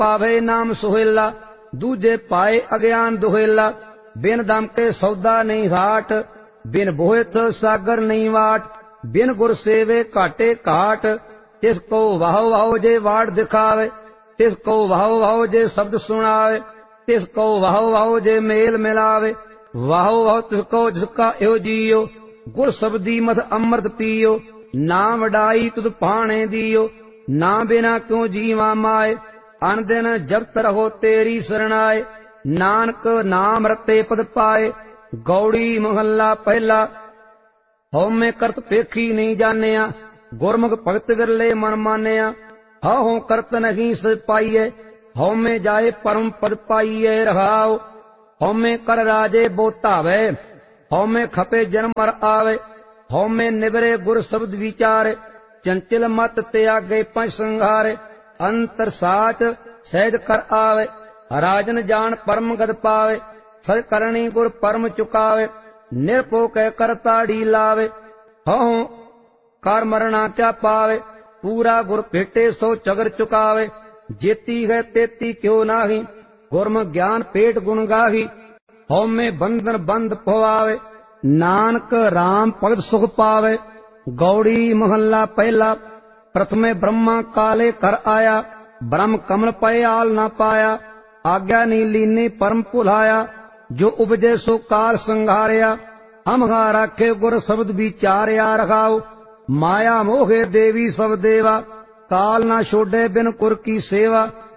पावे नाम सुहेला, दूजे पाए अज्ञान दुहेला। बिन दम के सौदा नहीं घाट, बिन बोहित सागर नहीं वाट। बिन गुर सेवे घाटे घाट, तिसको वाहो वाहो जे वाट दिखावे। तिसको वाहो वाहो जे शब्द सुनावे, तिसको वाहो वाहो जे मेल मिलावे। वाहो वाहो तिसको जिसका यो जियो, गुर शब्दी मत अमृत पियो। ना वडाई तुद पाने दियो, ना बिना क्यों जीवा माए। अन दिन जपत रहो तेरी शरणाए, नानक नाम रते पद पाए। गौड़ी महला पहला। हौमे करत पेखी नहीं जानिया, गुरमुख भगत विरले मन मानिया। हाहो करत नहीं सच पाइए, हौमे जाए परम पद पाइए रहाओ। हौमे कर राजे बोतावे, हौमे खपे जन्म मर आवे। हौमे निबरे गुर शब्द विचार, चंचल मत त्यागे पंच संहारे। अंतर साच सहज कर आवे, राजन जान परम गद पावे। सच करणी गुर परम चुकावे, निरपो कह करताड़ी लावे। हूँ कर मरना क्या पावे, पूरा गुर भेटे सो चगर चुकावे। जेती है तेती क्यों नाही, गुरम ज्ञान पेट गुण गाही। हौमे बंधन बंद पवावे, नानक राम भगत सुख पावे। गौड़ी महला पहला। प्रथमे ब्रह्मा काले कर आया, ब्रह्म कमल पय आल ना पाया। आज्ञा नी लीनी परम भुलाया, जो उपजे सो काल संघारिया। हमगा राखे गुर शब्द विचारिया रखाओ, माया मोहे देवी सब देवा। काल ना छोड़े बिन गुर की सेवा,